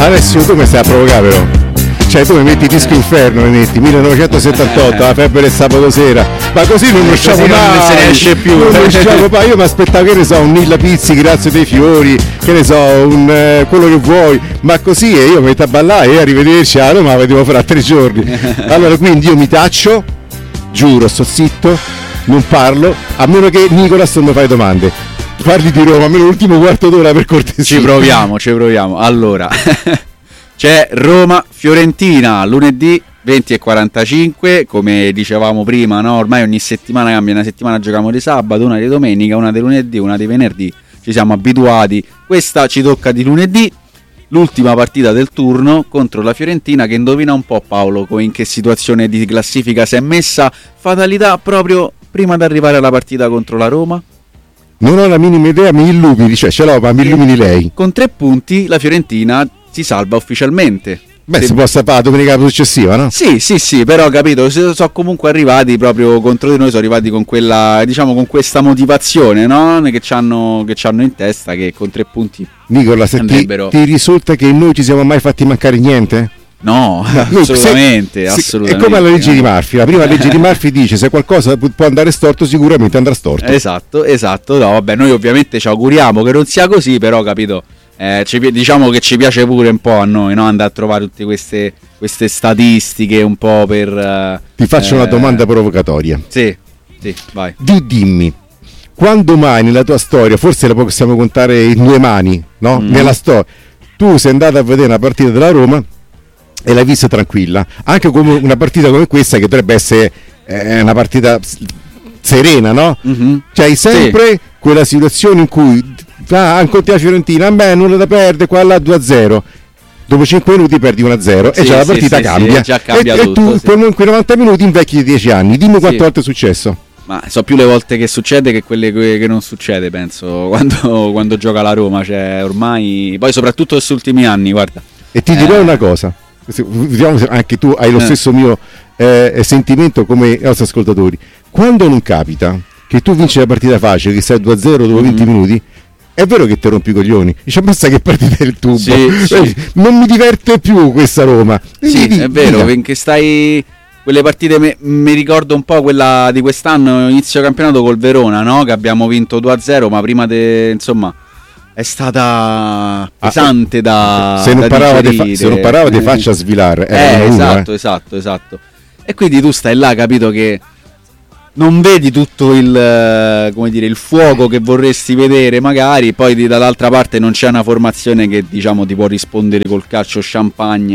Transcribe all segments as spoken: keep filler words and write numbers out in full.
Alessio, tu mi stai a provocare però. Cioè tu mi metti Disco Inferno, mi metti millenovecentosettantotto, la febbre del sabato sera, ma così non usciamo mai, non se ne esce più, non usciamo mai. Io mi aspettavo, che ne so, un Nilla Pizzi, Grazie dei Fiori, che ne so, un eh, quello che vuoi, ma così e io mi metto a ballare e arrivederci a Roma, la devo fare tre giorni. Allora quindi io mi taccio, giuro, sto zitto, non parlo, a meno che Nicolas non mi fai domande. Parli di Roma, almeno l'ultimo quarto d'ora per cortesia. Ci proviamo, ci proviamo. Allora, c'è Roma-Fiorentina lunedì venti e quarantacinque, come dicevamo prima, no? Ormai ogni settimana cambia, una settimana giochiamo di sabato, una di domenica, una di lunedì, una di venerdì, ci siamo abituati. Questa ci tocca di lunedì, l'ultima partita del turno contro la Fiorentina, che indovina un po', Paolo, in che situazione di classifica si è messa. Fatalità proprio prima di arrivare alla partita contro la Roma. Non ho la minima idea, mi illumini, cioè ce l'ho, ma mi illumini lei. Con tre punti la Fiorentina si salva ufficialmente. Beh, Se... si può salvare la domenica successiva, no? Sì, sì, sì, però capito, sono comunque arrivati proprio contro di noi, sono arrivati con quella, diciamo, con questa motivazione, no? Che c'hanno, che c'hanno in testa, che con tre punti Nicola, se andrebbero... ti, ti risulta che noi ci siamo mai fatti mancare niente? No, assolutamente, se, assolutamente. È come la legge di Murphy, la prima legge di Murphy dice se qualcosa può andare storto sicuramente andrà storto. Esatto, esatto, no, vabbè, noi ovviamente ci auguriamo che non sia così, però capito, eh, ci, diciamo che ci piace pure un po' a noi, no? Andare a trovare tutte queste, queste statistiche un po' per... Ti faccio eh, una domanda provocatoria. Sì, sì, vai. Tu dimmi, quando mai nella tua storia, forse la possiamo contare in due mani, no? Mm. Nella storia, tu sei andato a vedere una partita della Roma e l'hai vista tranquilla, anche come una partita come questa che dovrebbe essere eh, una partita serena, no? Mm-hmm. Cioè hai sempre sì. quella situazione in cui ah, incontri la Fiorentina, a me nulla da perdere, qua là due a zero, dopo cinque minuti perdi uno a zero sì, e già la partita sì, cambia, sì, cambia e, tutto, e tu sì. per quei novanta minuti invecchi di dieci anni. Dimmi quante sì. volte è successo. Ma so più le volte che succede che quelle che non succede, penso, quando, quando gioca la Roma, cioè ormai, poi soprattto questi ultimi anni, guarda. E ti dirò eh. una cosa, vediamo se anche tu hai lo eh. stesso mio eh, sentimento come i nostri ascoltatori. Quando non capita che tu vinci la partita facile, che sei due a zero dopo venti mm-hmm. minuti, è vero che ti rompi i coglioni, dice basta che partita è il tubo, sì, sì. non mi diverte più questa Roma. Sì, di, è vero, via. Perché stai... Quelle partite me, mi ricordo un po' quella di quest'anno, inizio campionato col Verona, no? Che abbiamo vinto due a zero, ma prima de, insomma è stata pesante ah, da se non da parava di fa, se non parava di faccia a svilare. Eh, uno, esatto, eh. esatto, esatto. E quindi tu stai là, capito, che non vedi tutto il, come dire, il fuoco che vorresti vedere magari, poi di, dall'altra parte non c'è una formazione che diciamo ti può rispondere col calcio champagne,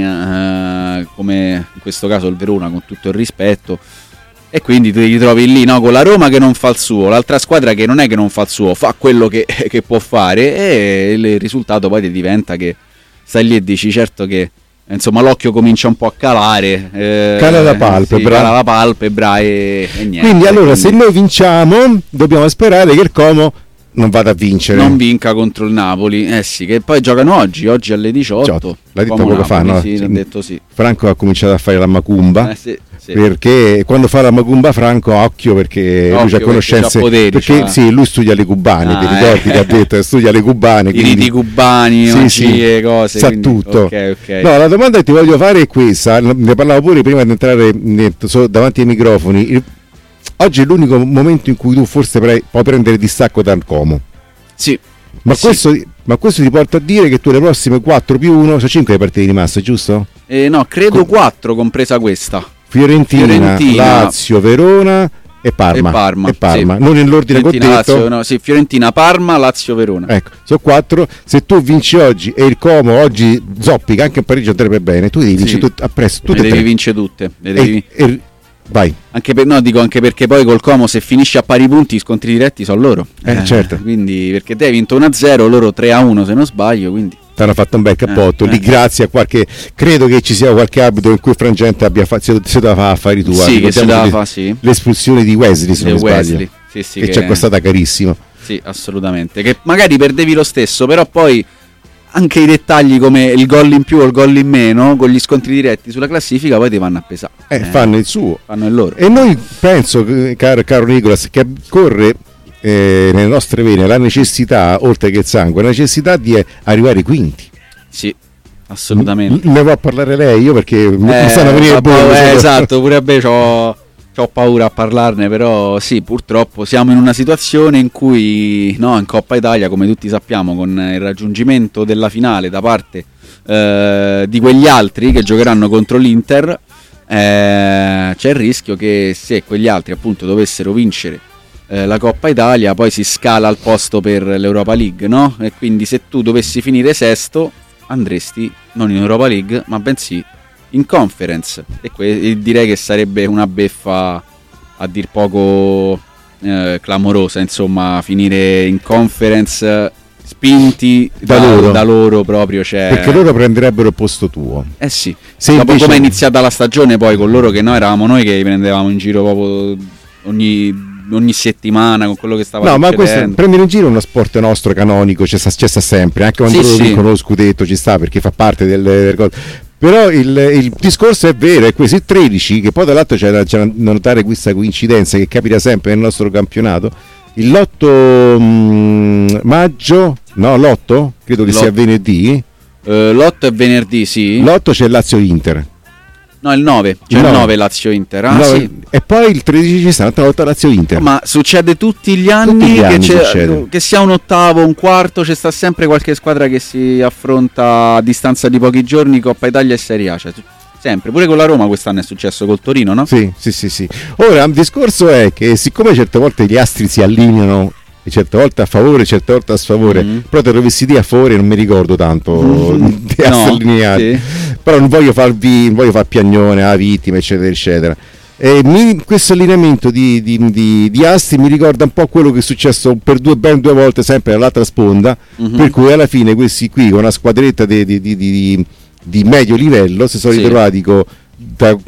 eh, come in questo caso il Verona, con tutto il rispetto, e quindi ti ritrovi lì, no, con la Roma che non fa il suo, l'altra squadra che non è che non fa il suo, fa quello che, che può fare, e il risultato poi ti diventa che stai lì e dici certo che insomma l'occhio comincia un po' a calare, eh, cala la palpebra, sì, cala la palpebra e, e niente. Quindi allora quindi... se noi vinciamo dobbiamo sperare che il Como non vada a vincere, non vinca contro il Napoli, eh sì, che poi giocano oggi, oggi alle diciotto. L'ha detto poco fa, no? Sì, l'ha detto sì. Franco ha cominciato a fare la macumba, eh, sì, sì. perché quando fa la macumba Franco occhio perché occhio, lui ha conoscenze, poteri, perché cioè. sì, lui studia le cubane, ah, ti ricordi eh. che ha detto studia le cubane, i riti cubani, sì, magie, sì, cose, sa quindi, tutto. Okay, okay. No, la domanda che ti voglio fare è questa, ne parlavo pure prima di entrare davanti ai microfoni. Oggi è l'unico momento in cui tu forse pre- puoi prendere distacco dal Como. Sì. Ma, sì. Questo, ma questo ti porta a dire che tu le prossime quattro più uno sono cinque partite rimaste, giusto? Eh, no, credo quattro, compresa questa. Fiorentina, Fiorentina, Lazio, Verona e Parma. E Parma, e Parma. Sì. Non nell'ordine che ho detto. Lazio, no, sì, Fiorentina, Parma, Lazio, Verona. Ecco, sono quattro. Se tu vinci oggi e il Como oggi zoppica, anche in Parigi andrebbe bene, tu devi sì. vincere tutte, appresso, tutte le e devi tre. vincere tutte. Le devi... E, e, vai. Anche per, no, dico anche perché poi col Como se finisce a pari punti i scontri diretti sono loro. Eh, eh certo. Quindi perché te hai vinto uno a zero, loro tre a uno se non sbaglio, quindi ti hanno fatto un bel cappotto eh, lì eh. grazie a qualche, credo che ci sia qualche arbitro in cui frangente abbia fatto se, se doveva fare affari tua. Sì, che si deve fare, sì. L'espulsione di Wesley, se non Wesley. sbaglio. Sì, sì, che, che ci è costata carissimo. Sì, assolutamente. Che magari perdevi lo stesso, però poi anche i dettagli come il gol in più o il gol in meno con gli scontri diretti sulla classifica poi ti vanno a pesare. Eh, eh, fanno il suo. Fanno il loro. E noi penso, caro, caro Nicolas, che corre eh, nelle nostre vene la necessità, oltre che il sangue, la necessità di arrivare ai quinti. Sì. assolutamente. Ne può parlare lei, io perché eh, mi stanno a venire paura, eh, esatto, pure a me c'ho, c'ho paura a parlarne, però sì, purtroppo siamo in una situazione in cui, no, in Coppa Italia, come tutti sappiamo, con il raggiungimento della finale da parte eh, di quegli altri che giocheranno contro l'Inter, eh, c'è il rischio che se quegli altri appunto dovessero vincere eh, la Coppa Italia, poi si scala al posto per l'Europa League, no? E quindi se tu dovessi finire sesto andresti non in Europa League ma bensì in Conference, e, que- e direi che sarebbe una beffa a dir poco eh, clamorosa, insomma, finire in Conference spinti da, da, loro. da loro proprio, cioè... perché loro prenderebbe il posto tuo. Eh sì, se dopo invece... come è iniziata la stagione poi con loro, che noi eravamo noi che li prendevamo in giro proprio ogni ogni settimana con quello che stava no succedendo. Ma questo prendere in giro è uno sport nostro canonico, c'è sta, c'è sta sempre, anche quando sì, loro sì. vincono lo scudetto ci sta perché fa parte del, del cose. Però il, il discorso è vero, è questo, il tredici, che poi dall'altro c'è da, c'è da notare questa coincidenza che capita sempre nel nostro campionato, il l'otto mh, maggio, no l'otto credo che L'otto. sia venerdì, uh, l'otto è venerdì, sì, l'otto c'è Lazio-Inter. No, il nove, cioè il nove Lazio-Inter. Ah, sì. E poi il tredici ci sta un'altra volta Lazio-Inter. Ma succede tutti gli anni, tutti gli anni che, succede. che sia un ottavo, un quarto, c'è sta sempre qualche squadra che si affronta a distanza di pochi giorni, Coppa Italia e Serie A. Cioè, sempre, pure con la Roma quest'anno è successo col Torino, no? Sì, sì, sì, sì. Ora, il discorso è che siccome certe volte gli astri si allineano, e certe volte a favore, certe volte a sfavore, mm-hmm. però te dovessi dire a favore non mi ricordo tanto mm-hmm. di astri no, allineati, sì. Però non voglio farvi, non voglio far piagnone a vittima, eccetera, eccetera. E mi, questo allineamento di, di, di, di astri mi ricorda un po' quello che è successo per due, ben due volte sempre dall'altra sponda, mm-hmm. per cui alla fine questi qui con una squadretta di, di, di, di, di medio livello si sono sì. ritrovati con, da,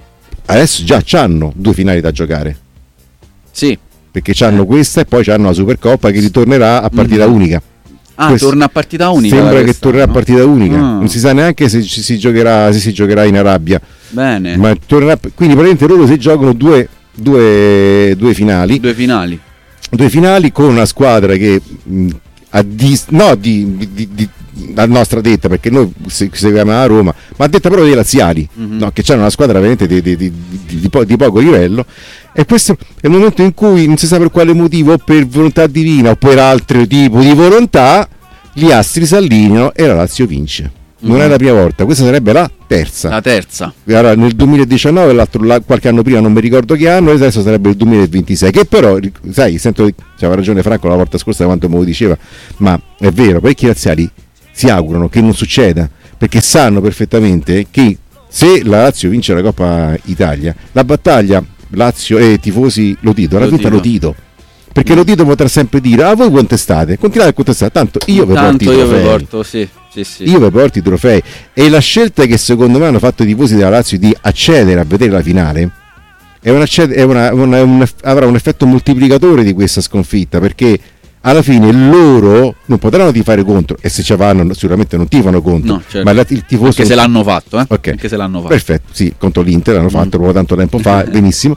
adesso già c'hanno due finali da giocare. Sì. Perché c'hanno questa e poi c'hanno la Supercoppa che ritornerà a partita mm-hmm. unica. Ah, Questo torna a partita unica. Sembra che tornerà no? a partita unica. Ah. Non si sa neanche se ci si giocherà, se si giocherà in Arabia. Bene. Ma tornerà, quindi praticamente loro si giocano due, due, due finali. Due finali. Due finali con una squadra che mh, a dis, no di, di, di la nostra detta, perché noi seguiamo la Roma, ma a detta però dei laziali, mm-hmm. no, che c'hanno una squadra veramente di, di, di, di, di, po- di poco livello, e questo è il momento in cui non si sa per quale motivo, o per volontà divina o per altro tipo di volontà, gli astri si allineano e la Lazio vince. Non mm-hmm. è la prima volta, questa sarebbe la terza. La terza. Allora, nel duemiladiciannove, l'altro, la, qualche anno prima, non mi ricordo che anno, e adesso sarebbe il duemilaventisei. Che però, sai, sento, c'aveva ragione Franco la volta scorsa quanto me lo diceva, ma è vero, parecchi laziali si augurano che non succeda, perché sanno perfettamente che se la Lazio vince la Coppa Italia, la battaglia Lazio e tifosi Lotito, la vinta Lotito. Perché lo Tito potrà sempre dire: ah, voi contestate, continuate a contestare, tanto io vi porto i trofei. Io vi porto, sì, sì, sì. Io vi porto i trofei. E la scelta che secondo me hanno fatto i tifosi della Lazio di accedere a vedere la finale è una, è una, una, una, avrà un effetto moltiplicatore di questa sconfitta, perché alla fine loro non potranno tifare contro, e se ci vanno sicuramente non tifano contro, no, certo. ma la, il tifoso anche se l'hanno fatto, eh? Okay. Anche se l'hanno fatto. Perfetto, sì, contro l'Inter l'hanno fatto mm. proprio tanto tempo fa, benissimo.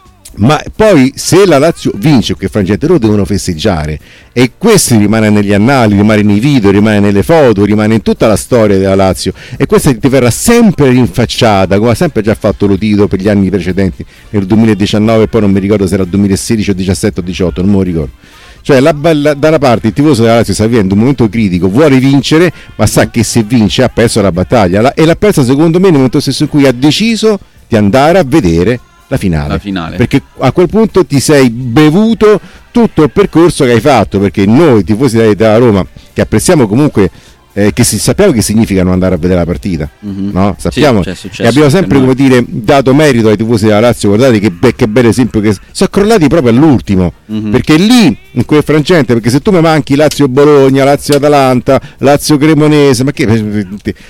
Ma poi se la Lazio vince quel frangente loro devono festeggiare, e questo rimane negli annali, rimane nei video, rimane nelle foto, rimane in tutta la storia della Lazio, e questa ti verrà sempre rinfacciata come ha sempre già fatto Lotito per gli anni precedenti, nel duemiladiciannove, poi non mi ricordo se era duemilasedici o diciassette o diciotto, non me lo ricordo. Cioè la, la, da una parte il tifoso della Lazio sta vivendo un momento critico, vuole vincere, ma sa che se vince ha perso la battaglia, la, e l'ha persa secondo me nel momento stesso in cui ha deciso di andare a vedere la finale. la finale, perché a quel punto ti sei bevuto tutto il percorso che hai fatto, perché noi tifosi della Roma, che apprezziamo comunque, eh, che si, sappiamo che significa non andare a vedere la partita, mm-hmm. no? Sappiamo, sì, successo, e abbiamo sempre, come dire, dato merito ai tifosi della Lazio. Guardate che, be- che bel esempio, che sono crollati proprio all'ultimo, mm-hmm. perché lì in quel frangente, perché se tu mi manchi Lazio-Bologna, Lazio-Atalanta, Lazio-Cremonese, ma che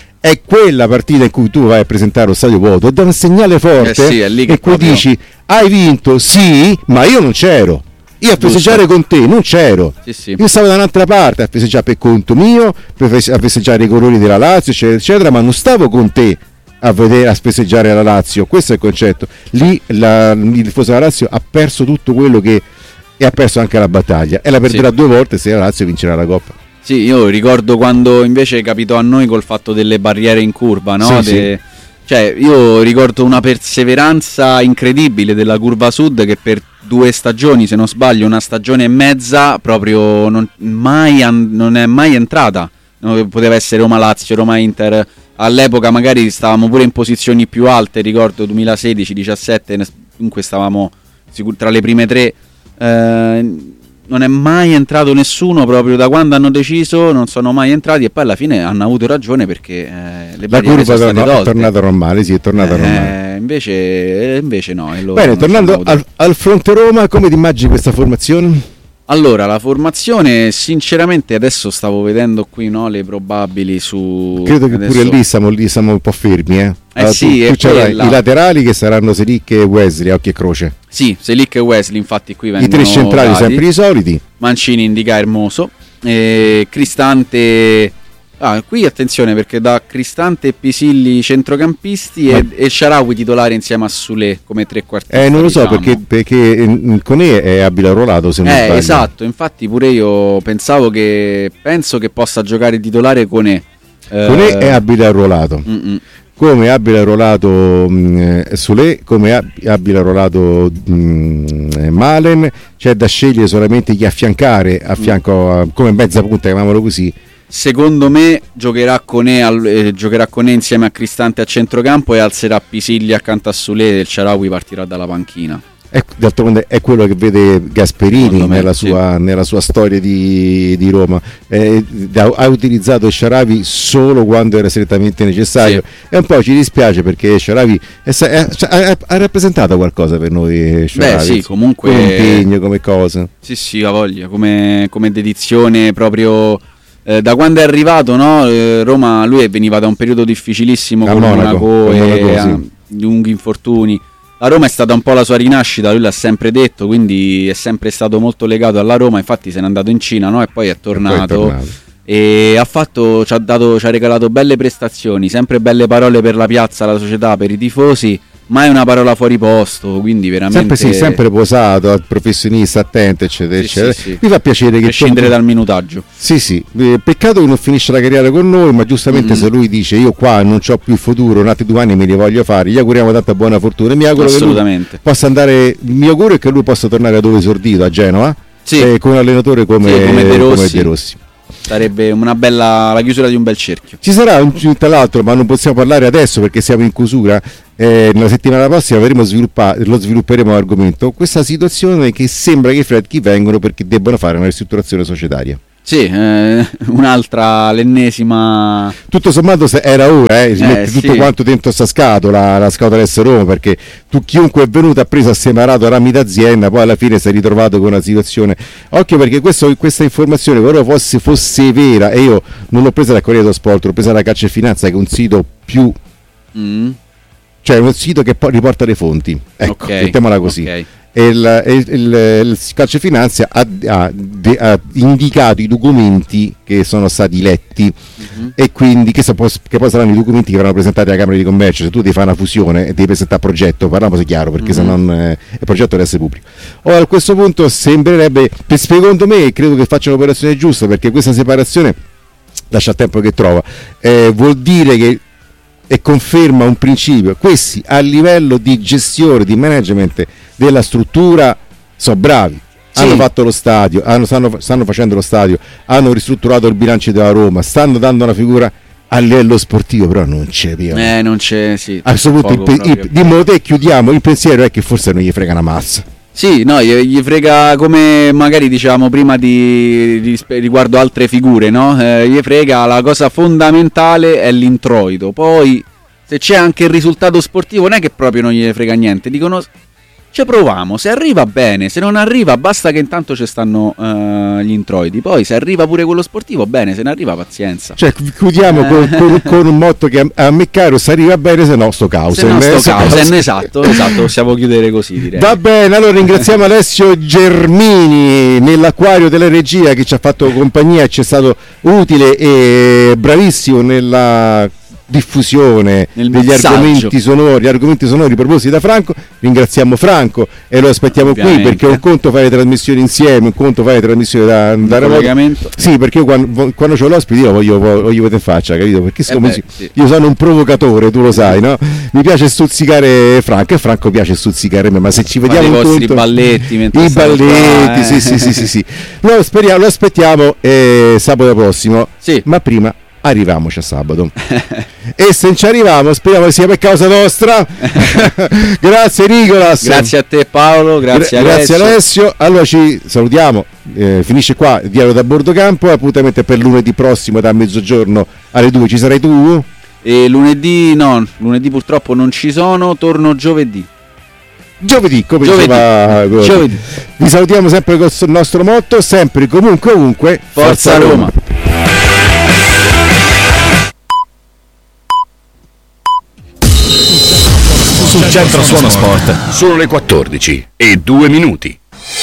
è quella partita in cui tu vai a presentare lo stadio vuoto, dà un segnale forte, eh sì, è lì che in cui proprio... dici: hai vinto, sì, ma io non c'ero, io a festeggiare con te non c'ero, sì, sì. io stavo da un'altra parte a festeggiare per conto mio, per fes- a festeggiare i colori della Lazio, eccetera eccetera, ma non stavo con te a vedere, a festeggiare la Lazio. Questo è il concetto. Lì la, il tifoso della Lazio ha perso tutto quello che, e ha perso anche la battaglia, e la perderà sì. due volte se la Lazio vincerà la Coppa. Sì, io ricordo quando invece capitò a noi col fatto delle barriere in curva, no? Sì, De... sì. Cioè, io ricordo una perseveranza incredibile della curva sud che per due stagioni, se non sbaglio, una stagione e mezza, proprio non, mai an- non è mai entrata. No, poteva essere Roma-Lazio, Roma-Inter. All'epoca magari stavamo pure in posizioni più alte, ricordo duemilasedici diciassette, comunque stavamo sicur- tra le prime tre. Eh, non è mai entrato nessuno proprio da quando hanno deciso, non sono mai entrati e poi alla fine hanno avuto ragione perché eh, le la curva sono state no, tolte. è tornata normale, sì, è tornata eh, normale. Invece, invece no. E loro Bene, non tornando ci hanno avuto. al, al fronte Roma, come ti immagini questa formazione? Allora, la formazione, sinceramente, adesso stavo vedendo qui, no, le probabili su... Credo che adesso... pure lì siamo, lì siamo un po' fermi, eh. Eh Allora, sì, tu, è tu c'hai quella. i laterali che saranno Selic e Wesley, a occhio e croce. Sì, Selic e Wesley, infatti qui I vengono tre centrali dati. sempre i soliti. Mancini indica Hermoso, e Cristante... Ah, qui attenzione perché da Cristante e Pisilli centrocampisti Ma... e, e Shaarawy titolare insieme a Soulé come trequartista. Eh, non lo so, diciamo. perché, perché Koné è abile arruolato, se non Eh, sbaglio. esatto, infatti pure io pensavo che... penso che possa giocare titolare Koné. Koné Eh, è abile arruolato. mm-mm. Come abile arruolato mh, Soulé, come ab- abile arruolato mh, Malen, c'è da scegliere solamente chi affiancare a fianco a, come mezza punta, chiamiamolo così. Secondo me giocherà Koné, al, eh, giocherà Koné insieme a Cristante a centrocampo e alzerà Pisilli accanto a Soulé e il Shaarawy partirà dalla panchina. È, d'altronde è quello che vede Gasperini Secondo me, nella, sì. sua, nella sua storia di, di Roma. Eh, ha, ha utilizzato Shaarawy solo quando era strettamente necessario, Sì. e un po' ci dispiace perché Shaarawy è, è, è, ha rappresentato qualcosa per noi. Beh sì, comunque come impegno, come cosa. Sì sì, ha voglia, come, come dedizione proprio eh, da quando è arrivato, no? Eh, Roma, lui veniva da un periodo difficilissimo A con Monaco, Monaco con e Monaco, eh, sì. lunghi infortuni. La Roma è stata un po' la sua rinascita, lui l'ha sempre detto, quindi è sempre stato molto legato alla Roma, infatti se n'è andato in Cina, no? E poi è tornato, E poi è tornato. e ha fatto, ci ha dato, ci ha regalato belle prestazioni, sempre belle parole per la piazza, la società, per i tifosi, mai una parola fuori posto, quindi veramente... Sempre, sì, sempre posato, professionista, attento, eccetera, Sì, eccetera. sì, sì. Mi fa piacere che prescindere dal minutaggio. Sì, sì, eh, peccato che non finisce la carriera con noi, ma giustamente Mm-hmm. se lui dice io qua non c'ho più il futuro, un altri due anni me li voglio fare, gli auguriamo tanta buona fortuna e mi auguro che lui Assolutamente. possa andare, mi auguro è che lui possa tornare a dove è esordito, a Genova, Sì. eh, con un allenatore come, Sì, come De Rossi. come De Rossi. Sarebbe una bella, la chiusura di un bel cerchio. Ci sarà un, tra l'altro, ma non possiamo parlare adesso perché siamo in chiusura. Eh, nella settimana prossima avremo sviluppato, lo svilupperemo l'argomento. Questa situazione che sembra che i Fredchi vengono perché debbono fare una ristrutturazione societaria. Sì, eh, un'altra, l'ennesima. Tutto sommato se era ora, eh, si Eh, mette tutto sì. quanto dentro sta scatola, la scatola S Roma, perché tu chiunque è venuto ha preso, ha semarato rami d'azienda, poi alla fine si è ritrovato con una situazione. Occhio perché questo, questa informazione, qualora fosse, fosse vera, e io non l'ho presa dal Corriere dello Sport, l'ho presa da Calcio e Finanza, che è un sito più, Mm, cioè un sito che poi riporta le fonti. Ecco, ok, mettiamola così. ok. E il, il, il, il Calcio e Finanza ha, ha, de, ha indicato i documenti che sono stati letti, Mhm. e quindi che, so, che poi saranno i documenti che verranno presentati alla Camera di Commercio. Se tu devi fare una fusione e devi presentare progetto, parliamo chiaro, perché se Mhm. non eh, il progetto deve essere pubblico. Ora a questo punto sembrerebbe, per, secondo me, credo che faccia l'operazione giusta, perché questa separazione lascia il tempo che trova, eh, vuol dire che e conferma un principio: questi a livello di gestione, di management della struttura sono bravi, Sì. hanno fatto lo stadio, hanno, stanno, stanno facendo lo stadio, hanno ristrutturato il bilancio della Roma, stanno dando una figura a livello sportivo, però non c'è via. Eh, non c'è, sì. A questo punto il, poco pe- il, proprio. dimmo te, chiudiamo, il pensiero è che forse non gli frega una mazza. Sì, no, gli, gli frega, come magari diciamo prima di, di riguardo altre figure, no? Eh, gli frega, la cosa fondamentale è l'introito. Poi se c'è anche il risultato sportivo non è che proprio non gli frega niente, dicono ci proviamo, se arriva bene, se non arriva basta che intanto ci stanno eh, gli introiti, poi se arriva pure quello sportivo bene, se ne arriva pazienza. Cioè chiudiamo con, con, con un motto che a, a me caro, se arriva bene, se no sto caos. Se no sto Causen, esatto, esatto, possiamo chiudere così, direi. Va bene, allora ringraziamo Alessio Germini nell'acquario della regia che ci ha fatto compagnia, ci è stato utile e bravissimo nella diffusione Nel degli messaggio. argomenti sonori, gli argomenti sonori proposti da Franco. Ringraziamo Franco e lo aspettiamo Ovviamente. qui, perché un conto fare le trasmissioni insieme, un conto fare le trasmissioni da, da remoto. collegamento. Sì, perché io quando, quando c'ho l'ospite io voglio, voglio vedere in faccia, capito? Perché siccome beh, si- sì. io sono un provocatore, tu lo sai, no? Mi piace stuzzicare Franco e Franco piace stuzzicare me, ma se ci vediamo Fate i un vostri conto, balletti mentre i state balletti, qua, eh. sì, sì, sì, sì, sì. Lo, speriamo, lo aspettiamo eh, sabato prossimo. Sì. Ma prima arriviamoci a sabato. E se non ci arriviamo, speriamo che sia per causa nostra. Grazie Nicolas. Grazie a te Paolo, grazie, Gra- Alessio. grazie Alessio. Allora ci salutiamo. Eh, finisce qua il dialogo da bordo campo. Appuntamento è per lunedì prossimo da mezzogiorno alle due. Ci sarai tu? E lunedì no, lunedì purtroppo non ci sono, torno giovedì. Giovedì, come Giovedì. diceva Gordon. Giovedì. Vi salutiamo sempre col nostro motto, sempre comunque ovunque. Forza Roma. Sul centro suono sport. Sono le quattordici e due minuti.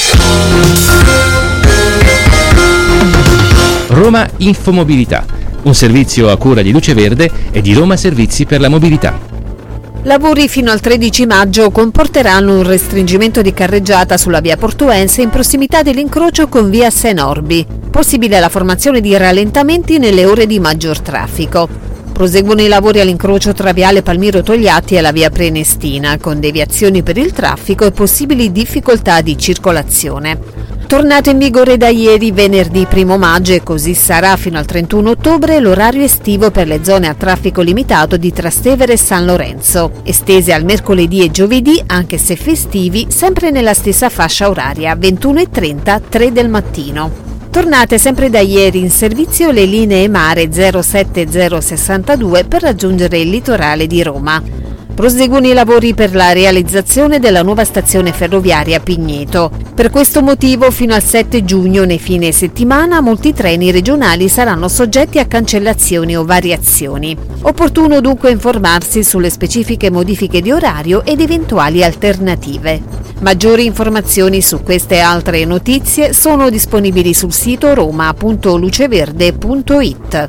Roma Infomobilità, un servizio a cura di Luce Verde e di Roma Servizi per la Mobilità. Lavori fino al tredici maggio comporteranno un restringimento di carreggiata sulla via Portuense in prossimità dell'incrocio con via Senorbi. Possibile la formazione di rallentamenti nelle ore di maggior traffico. Proseguono i lavori all'incrocio tra viale Palmiro Togliatti e la via Prenestina, con deviazioni per il traffico e possibili difficoltà di circolazione. Tornato in vigore da ieri, venerdì primo maggio, e così sarà fino al trentuno ottobre, l'orario estivo per le zone a traffico limitato di Trastevere e San Lorenzo, estese al mercoledì e giovedì, anche se festivi, sempre nella stessa fascia oraria, ventuno e trenta, tre del mattino. Tornate sempre da ieri in servizio le linee mare zero sette zero sessantadue per raggiungere il litorale di Roma. Proseguono i lavori per la realizzazione della nuova stazione ferroviaria Pigneto. Per questo motivo fino al sette giugno nei fine settimana molti treni regionali saranno soggetti a cancellazioni o variazioni. Opportuno dunque informarsi sulle specifiche modifiche di orario ed eventuali alternative. Maggiori informazioni su queste e altre notizie sono disponibili sul sito roma punto luceverde punto it.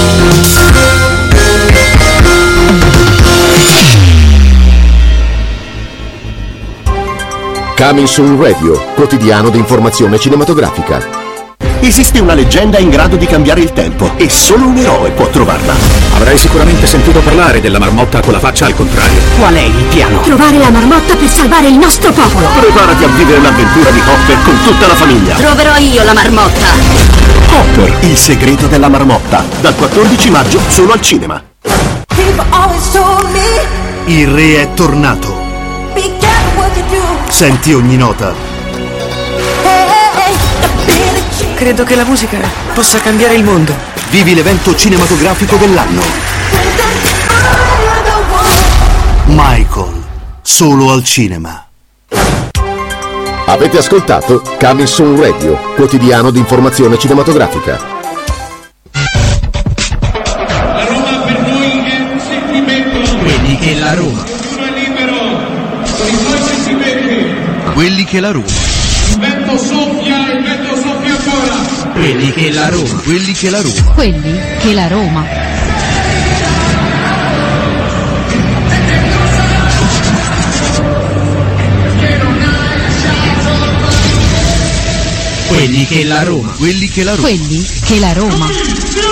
Coming Soon Radio, quotidiano di informazione cinematografica. Esiste una leggenda in grado di cambiare il tempo e solo un eroe può trovarla. Avrai sicuramente sentito parlare della marmotta con la faccia al contrario. Qual è il piano? Trovare la marmotta per salvare il nostro popolo. Preparati a vivere l'avventura di Hopper con tutta la famiglia. Troverò io la marmotta. Hopper, il segreto della marmotta, dal quattordici maggio solo al cinema. Il re è tornato. Senti ogni nota. Credo che la musica possa cambiare il mondo. Vivi l'evento cinematografico dell'anno. Michael, solo al cinema. Avete ascoltato Coming Soon Radio, quotidiano di informazione cinematografica. La Roma per noi è un sentimento. Quelli che la Roma. Uno è libero con i suoi sentimenti. Quelli che la Roma. Il vento soffia, il vento soffia ancora. Quelli che la Roma. Quelli che la Roma. Quelli che la Roma. Quelli che la Roma. Quelli che la Roma. Quelli che la Roma.